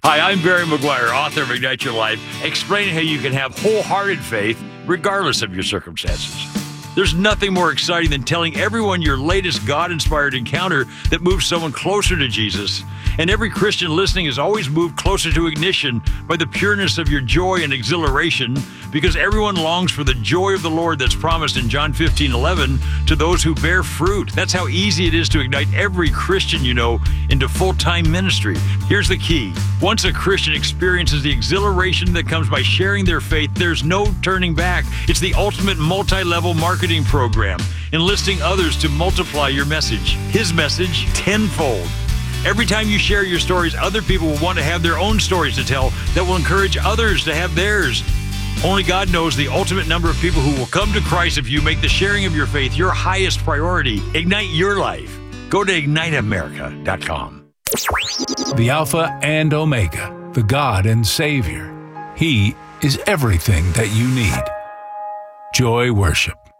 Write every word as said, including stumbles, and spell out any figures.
Hi, I'm Barry McGuire, author of Ignite Your Life, explaining how you can have wholehearted faith regardless of your circumstances. There's nothing more exciting than telling everyone your latest God-inspired encounter that moves someone closer to Jesus. And every Christian listening is always moved closer to ignition by the pureness of your joy and exhilaration, because everyone longs for the joy of the Lord that's promised in John fifteen eleven to those who bear fruit. That's how easy it is to ignite every Christian you know into full-time ministry. Here's the key. Once a Christian experiences the exhilaration that comes by sharing their faith, there's no turning back. It's the ultimate multi-level marketing program, enlisting others to multiply your message. His message tenfold. Every time you share your stories, other people will want to have their own stories to tell that will encourage others to have theirs. Only God knows the ultimate number of people who will come to Christ if you make the sharing of your faith your highest priority. Ignite your life. Go to ignite america dot com. The Alpha and Omega, the God and Savior. He is everything that you need. Joy Worship.